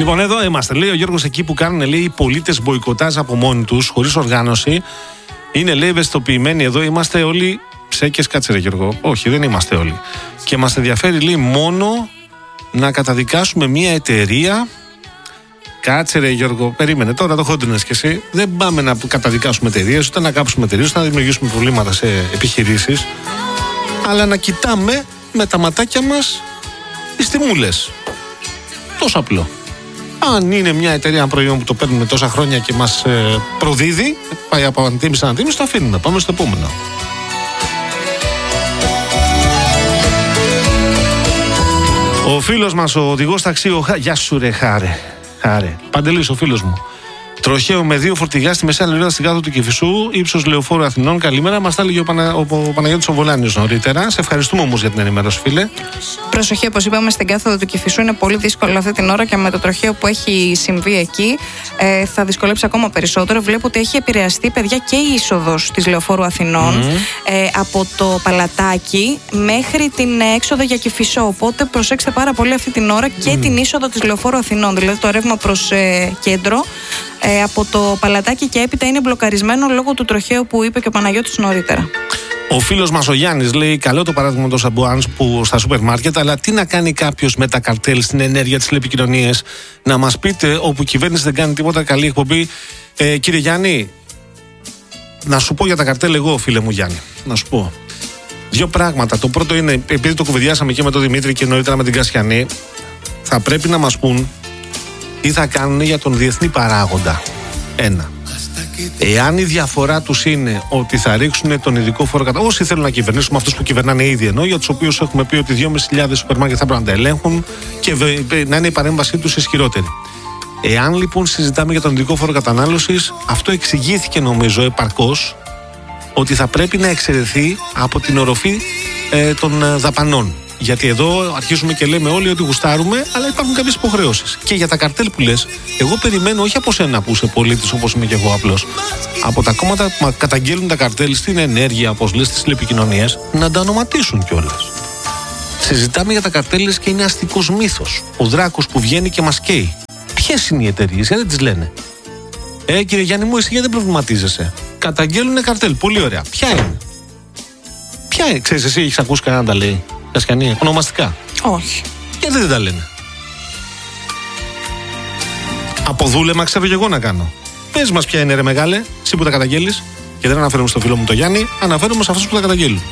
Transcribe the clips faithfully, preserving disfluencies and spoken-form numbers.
Λοιπόν, εδώ είμαστε. Λέει ο Γιώργος, εκεί που κάνουν, λέει, οι πολίτες μποϊκοτάζ από μόνοι τους, χωρίς οργάνωση. Είναι, λέει, ευαισθητοποιημένοι εδώ. Είμαστε όλοι ψέκες. Κάτσε, ρε Γιώργο. Όχι, δεν είμαστε όλοι. Και μας ενδιαφέρει, λέει, μόνο να καταδικάσουμε μια εταιρεία. Κάτσε, ρε Γιώργο, περίμενε. Τώρα το χόντρινες κι εσύ. Δεν πάμε να καταδικάσουμε εταιρείες, ούτε να κάψουμε εταιρείες, ούτε να δημιουργήσουμε προβλήματα σε επιχειρήσεις. Αλλά να κοιτάμε με τα ματάκια μας τις τιμούλες. Τόσο απλό. Αν είναι μια εταιρεία, ένα προϊόν που το παίρνουμε τόσα χρόνια και μας ε, προδίδει, πάει από αντίμηση σε αντίμηση, το αφήνουμε. Πάμε στο επόμενο. Ο φίλος μας, ο οδηγός ταξί, ο Χα... Γεια σου ρε Χάρε. Χάρε. Παντελής, ο φίλος μου. Τροχαίο με δύο φορτηγά στη μεσαία λωρίδα στην κάτω του Κηφισού, ύψος Λεωφόρου Αθηνών. Καλημέρα, μας τα έλεγε ο, Πανα... ο... ο Παναγιώτης ο Βολάνιος νωρίτερα. Σε ευχαριστούμε όμως για την ενημέρωση, φίλε. Προσοχή, όπως είπαμε, στην κάθοδο του Κηφισού είναι πολύ δύσκολο αυτή την ώρα και με το τροχαίο που έχει συμβεί εκεί ε, θα δυσκολέψει ακόμα περισσότερο. Βλέπω ότι έχει επηρεαστεί, παιδιά, και η είσοδος της Λεωφόρου Αθηνών mm. ε, από το Παλατάκι μέχρι την έξοδο για Κηφισό. Οπότε προσέξτε πάρα πολύ αυτή την ώρα και mm. την είσοδο της Λεωφόρου Αθηνών, δηλαδή το ρεύμα προς ε, κέντρο. Ε, από το Παλατάκι και έπειτα είναι μπλοκαρισμένο λόγω του τροχαίου που είπε και ο Παναγιώτης νωρίτερα. Ο φίλος μας ο Γιάννης λέει: καλό το παράδειγμα των σαμπουάνς που στα σούπερ μάρκετ, αλλά τι να κάνει κάποιος με τα καρτέλ στην ενέργεια, τις τηλεπικοινωνίες? Να μας πείτε, όπου η κυβέρνηση δεν κάνει τίποτα. Καλή εκπομπή. Ε, κύριε Γιάννη, να σου πω για τα καρτέλ, εγώ, φίλε μου Γιάννη, να σου πω δύο πράγματα. Το πρώτο είναι, επειδή το κουβεντιάσαμε και με τον Δημήτρη και νωρίτερα με την Κασιανή, θα πρέπει να μας πούν τι θα κάνουν για τον διεθνή παράγοντα. Ένα. Εάν η διαφορά τους είναι ότι θα ρίξουν τον ειδικό φόρο κατά. Όσοι θέλουν να κυβερνήσουν, αυτούς που κυβερνάνε ήδη ενώ, για τους οποίους έχουμε πει ότι δυόμισι χιλιάδες σούπερ μάρκετ θα πρέπει να τα ελέγχουν και να είναι η παρέμβασή τους ισχυρότερη. Εάν λοιπόν συζητάμε για τον ειδικό φόρο κατανάλωσης, αυτό εξηγήθηκε νομίζω επαρκώς ότι θα πρέπει να εξαιρεθεί από την οροφή ε, των ε, δαπανών. Γιατί εδώ αρχίζουμε και λέμε όλοι ότι γουστάρουμε, αλλά υπάρχουν κάποιες υποχρεώσεις. Και για τα καρτέλ που λες, εγώ περιμένω όχι από σένα που είσαι πολίτης όπως είμαι και εγώ απλώς, από τα κόμματα που καταγγέλνουν τα καρτέλ στην ενέργεια, όπως λες, στις τηλεπικοινωνίες, να τα ονοματίσουν κιόλας. Συζητάμε για τα καρτέλ και είναι αστικός μύθος. Ο Δράκος που βγαίνει και μας καίει. Ποιες είναι οι εταιρείες, γιατί δεν τις λένε? Ε, κύριε Γιάννη μου, εσύ γιατί δεν προβληματίζεσαι? Καταγγέλνουν καρτέλ, πολύ ωραία. Ποια είναι? Ποια είναι? Ξέρεις, εσύ έχεις ακούσει κανένα να τα λέει? Κασκανή, ονομαστικά? Όχι. Γιατί δεν τα λένε? Από δούλεμα ξέρω και εγώ να κάνω. Πες μας ποια είναι, ρε μεγάλε, εσύ που τα καταγγέλεις. Και δεν αναφέρομαι στο φίλο μου το Γιάννη, αναφέρομαι σε αυτούς που τα καταγγέλουν.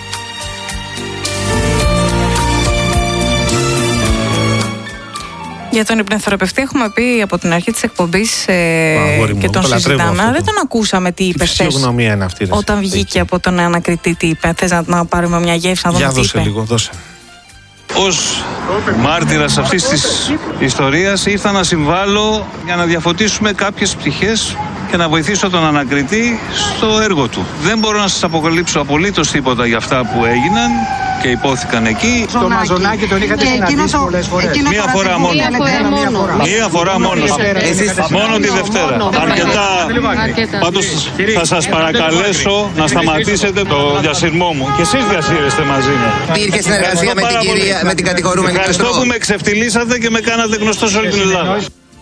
Για τον υπνεθεραπευτή έχουμε πει από την αρχή της εκπομπής ε, και τον συζητάμε. Δεν τον ακούσαμε τι είπε χθες. Φυσιογνωμία είναι αυτή. Όταν βγήκε έτσι από τον ανακριτή, τι είπε? Θες να, να πάρουμε μια γεύση, να δούμε? Για τι δώσε είπε λίγο, δώσε. Ως μάρτυρας αυτής της ιστορίας ήρθα να συμβάλλω για να διαφωτίσουμε κάποιες πτυχές και να βοηθήσω τον ανακριτή στο έργο του. Δεν μπορώ να σας αποκαλύψω απολύτως τίποτα για αυτά που έγιναν και υπόθηκαν εκεί. Στο Μαζονάκι τον είχατε συναντήσει πολλές φορές? Μία φορά μόνο. Μία φορά μόνο. Μόνο τη Δευτέρα. Αρκετά. Πάντως θα σας παρακαλέσω να σταματήσετε το διασυρμό μου. Και εσείς διασύρεστε μαζί μου. Υπήρχε συνεργασία με την κυρία, με την κατηγορούμενη? Ευχαριστώ που με ξεφτιλίσατε και με κάνατε γνωστό σε όλη την Ελλάδα.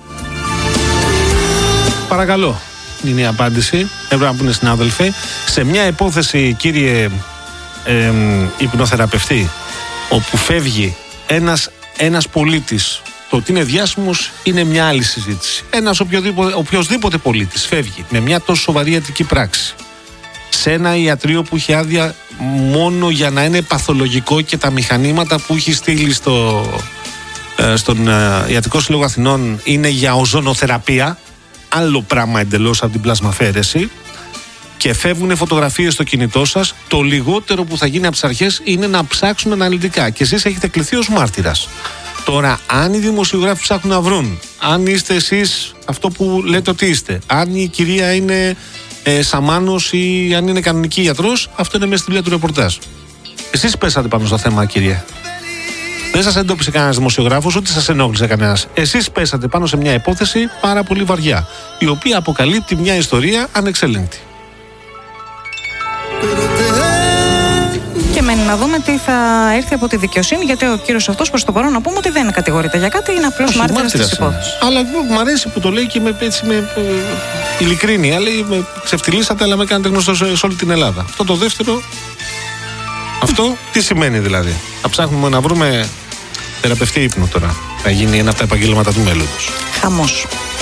Παρακαλώ. Είναι η απάντηση. Έπρεπε να πούνε συνάδελφοι. Σε μια υπόθεση, κύριε ε, υπνοθεραπευτή, όπου φεύγει ένας, ένας πολίτης, το ότι είναι διάσημος είναι μια άλλη συζήτηση. Ένας οποιοδήποτε, οποιοδήποτε πολίτης φεύγει με μια τόσο σοβαρή ιατρική πράξη σε ένα ιατρείο που έχει άδεια μόνο για να είναι παθολογικό και τα μηχανήματα που έχει στείλει στο, ε, στον ε, Ιατρικό Σύλλογο Αθηνών είναι για οζονοθεραπεία, άλλο πράγμα εντελώς από την πλασμαφαίρεση, και φεύγουν φωτογραφίες στο κινητό σας, το λιγότερο που θα γίνει από τις αρχές είναι να ψάξουν αναλυτικά. Και εσείς έχετε κληθεί ως μάρτυρας. Τώρα, αν οι δημοσιογράφοι ψάχνουν να βρουν, αν είστε εσείς αυτό που λέτε ότι είστε, αν η κυρία είναι ε, σαμάνος ή αν είναι κανονική γιατρός, αυτό είναι μέσα στη δουλειά του ρεπορτάζ. Εσείς πέσατε πάνω στο θέμα, κύριε. Δεν σας εντόπισε κανένας δημοσιογράφος, ούτε σας ενόχλησε κανένας. Εσείς πέσατε πάνω σε μια υπόθεση πάρα πολύ βαριά, η οποία αποκαλύπτει μια ιστορία ανεξέλεγκτη. Και μένει να δούμε τι θα έρθει από τη δικαιοσύνη, γιατί ο κύριος αυτός προς το παρόν να πούμε ότι δεν κατηγορείται για κάτι, είναι απλώς μάρτυρας της υπόθεσης. Αλλά μου αρέσει που το λέει και με, έτσι, με ε, ειλικρίνεια. Λέει με ξεφτυλίσατε, αλλά με κάνετε γνωστό σε, σε όλη την Ελλάδα. Αυτό το δεύτερο. Αυτό τι σημαίνει δηλαδή? Θα ψάχνουμε να βρούμε θεραπευτή ύπνο τώρα. Θα γίνει ένα από τα επαγγέλματα του μέλλοντος. Χαμός.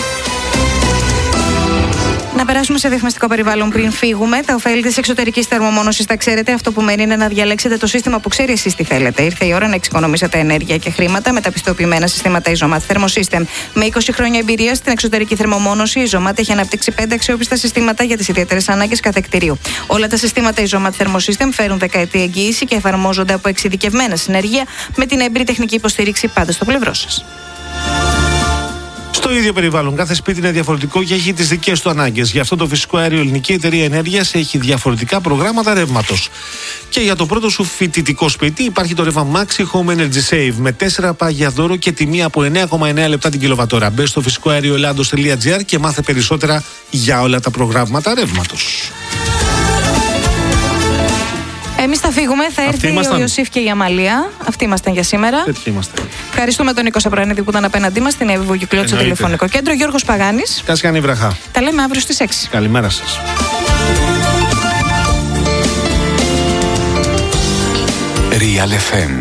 Να περάσουμε σε διαφημιστικό περιβάλλον πριν φύγουμε. Τα ωφέλη της εξωτερικής θερμομόνωσης τα ξέρετε. Αυτό που μένει είναι να διαλέξετε το σύστημα που ξέρει εσείς τι θέλετε. Ήρθε η ώρα να εξοικονομήσετε ενέργεια και χρήματα με τα πιστοποιημένα συστήματα Isomat Thermosystem. Με είκοσι χρόνια εμπειρία στην εξωτερική θερμομόνωση, η Isomat έχει αναπτύξει πέντε αξιόπιστα συστήματα για τις ιδιαίτερες ανάγκες κάθε κτηρίου. Όλα τα συστήματα Isomat Thermosystem φέρουν δεκαετή εγγύηση και εφαρμόζονται από εξειδικευμένα συνεργεία με την έμπειρη τεχνική υποστήριξη πάντα στο πλευρό σας. Στο ίδιο περιβάλλον, κάθε σπίτι είναι διαφορετικό και έχει τις δικές του ανάγκες. Γι' αυτό το φυσικό αέριο Ελληνική Εταιρεία Ενέργειας έχει διαφορετικά προγράμματα ρεύματος. Και για το πρώτο σου φοιτητικό σπίτι υπάρχει το ρεύμα Maxi Home Energy Save με τέσσερα πάγια δώρο και τιμή από εννέα κόμμα εννέα λεπτά την κιλοβατόρα. Μπες στο φυσικό αέριο ελλάδος τελεία τζι άρ και μάθε περισσότερα για όλα τα προγράμματα ρεύματος. Εμείς θα φύγουμε, θα έρθει ο Ιωσήφ και η Αμαλία. Αυτοί ήμασταν για σήμερα. Τέτοιοι είμαστε. Ευχαριστούμε τον Νίκο Σαπρανίδη που ήταν απέναντί μας στην Ευβογυκλώτη στο τηλεφωνικό κέντρο. Γιώργος Παγάνης. Κάσιανη βραχά. Τα λέμε αύριο στις έξι. Καλημέρα σας. Real εφ εμ.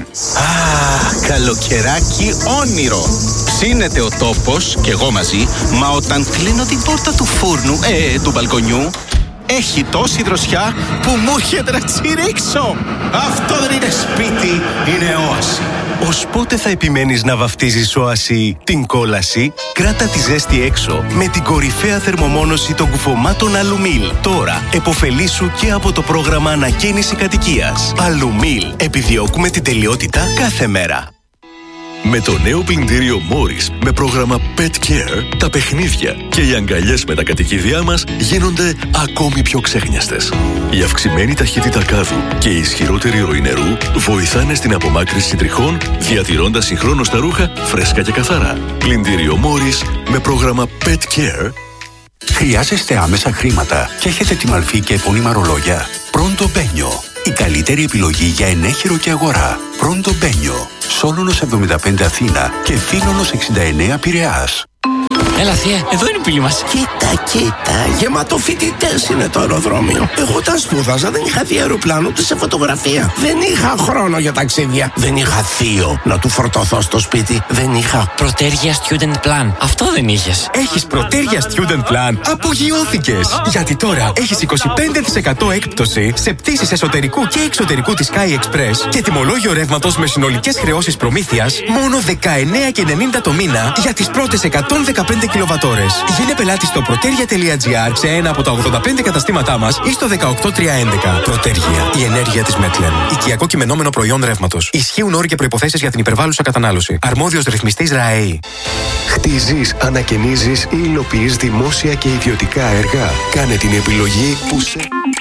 Α, καλοκαιράκι όνειρο. Ψήνεται ο τόπος και εγώ μαζί, μα όταν κλείνω την πόρτα του φούρνου, ε, του μπαλκονιού, έχει τόση δροσιά που μου έρχεται να τσιρίξω. Αυτό δεν είναι σπίτι, είναι όαση. Ως πότε θα επιμένεις να βαφτίζεις όαση την κόλαση? Κράτα τη ζέστη έξω με την κορυφαία θερμομόνωση των κουφωμάτων Αλουμίλ. Τώρα εποφελήσου και από το πρόγραμμα ανακαίνιση κατοικίας. Αλουμίλ. Επιδιώκουμε την τελειότητα κάθε μέρα. Με το νέο πλυντήριο Morris με πρόγραμμα Pet Care, τα παιχνίδια και οι αγκαλιές με τα κατοικίδια μας γίνονται ακόμη πιο ξέχνιαστες. Η αυξημένη ταχύτητα κάδου και η ισχυρότερη ροή νερού βοηθάνε στην απομάκρυνση τριχών, διατηρώντας συγχρόνως τα ρούχα φρέσκα και καθαρά. Πλυντήριο Morris με πρόγραμμα Pet Care. Χρειάζεστε άμεσα χρήματα και έχετε τη μαλφή και επώνυμα ρολόγια? Pronto Benio. Η καλύτερη επιλογή για ενέχειρο και αγορά. Pronto Benio. Σόλωνος εβδομήντα πέντε Αθήνα και Φίλωνος εξήντα εννέα Πειραιάς. Έλα θεία, εδώ είναι η πύλη μας. Κοίτα, κοίτα, γεμάτο φοιτητές είναι το αεροδρόμιο. Εγώ όταν σπούδαζα δεν είχα δει αεροπλάνο ούτε σε φωτογραφία. Δεν είχα χρόνο για ταξίδια. Δεν είχα θείο να του φορτωθώ στο σπίτι. Δεν είχα Πρωτέργεια Student Plan. Αυτό δεν είχες. Έχεις Πρωτέργεια Student Plan? Απογειώθηκες! Γιατί τώρα έχεις είκοσι πέντε τοις εκατό έκπτωση σε πτήσεις εσωτερικού και εξωτερικού της Sky Express και τιμολόγιο ρεύματος με συνολικές χρεώσεις προμήθειας μόνο δεκαεννέα και ενενήντα το μήνα για τις πρώτες εκατόν δεκαπέντε κιλοβατόρες. Γίνε πελάτη στο πρωτέργεια τελεία τζι άρ σε ένα από τα ογδόντα πέντε καταστήματά μας ή στο δεκαοκτώ τριακόσια έντεκα. Πρωτέργεια. Η ενέργεια της Μέτλεν. Οικιακό κειμενόμενο προϊόν ρεύματος. Ισχύουν όροι και προϋποθέσεις για την υπερβάλλουσα κατανάλωση. Αρμόδιος ρυθμιστής ΡΑΕΗ. Χτίζεις, ανακαινίζεις ή υλοποιείς δημόσια και ιδιωτικά έργα? Κάνε την επιλογή που σε...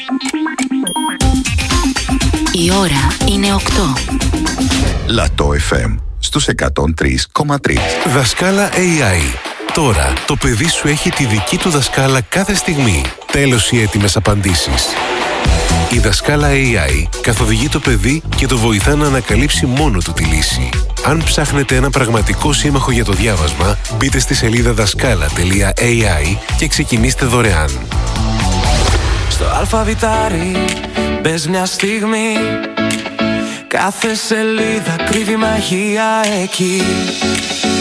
Η ώρα είναι οκτώ. Λατό εφ εμ στους εκατόν τρία κόμμα τρία. Δασκάλα έι άι. Τώρα το παιδί σου έχει τη δική του δασκάλα κάθε στιγμή. Τέλος οι έτοιμες απαντήσεις. Η δασκάλα έι άι καθοδηγεί το παιδί και το βοηθά να ανακαλύψει μόνο του τη λύση. Αν ψάχνετε ένα πραγματικό σύμμαχο για το διάβασμα, μπείτε στη σελίδα δασκάλα τελεία έι άι και ξεκινήστε δωρεάν. Στο αλφαβητάρι μπες μια στιγμή, κάθε σελίδα κρύβει μαγεία εκεί.